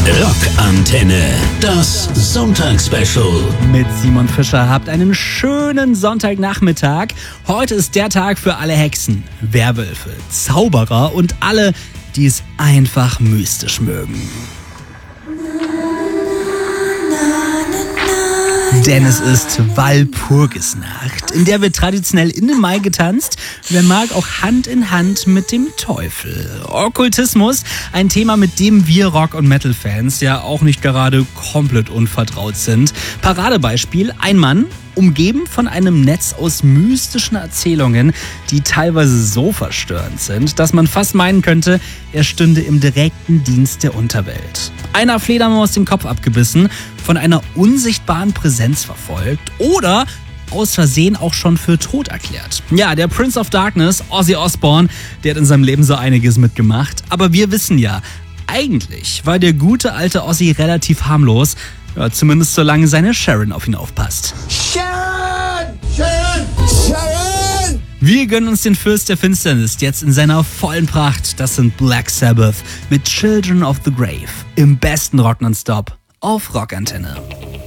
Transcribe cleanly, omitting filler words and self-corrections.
Rockantenne, das Sonntagsspecial. Mit Simon Fischer habt einen schönen Sonntagnachmittag. Heute ist der Tag für alle Hexen, Werwölfe, Zauberer und alle, die es einfach mystisch mögen. Denn es ist Walpurgisnacht, in der wird traditionell in den Mai getanzt, wer mag auch Hand in Hand mit dem Teufel. Okkultismus, ein Thema, mit dem wir Rock- und Metal-Fans ja auch nicht gerade komplett unvertraut sind. Paradebeispiel, ein Mann, umgeben von einem Netz aus mystischen Erzählungen, die teilweise so verstörend sind, dass man fast meinen könnte, er stünde im direkten Dienst der Unterwelt. Einer Fledermaus den Kopf abgebissen, von einer unsichtbaren Präsenz verfolgt oder aus Versehen auch schon für tot erklärt. Ja, der Prince of Darkness, Ozzy Osbourne, der hat in seinem Leben so einiges mitgemacht. Aber wir wissen ja, eigentlich war der gute alte Ozzy relativ harmlos. Ja, zumindest solange seine Sharon auf ihn aufpasst. Sharon! Sharon! Sharon! Wir gönnen uns den Fürst der Finsternis jetzt in seiner vollen Pracht. Das sind Black Sabbath mit Children of the Grave. Im besten Rock nonstop auf Rockantenne.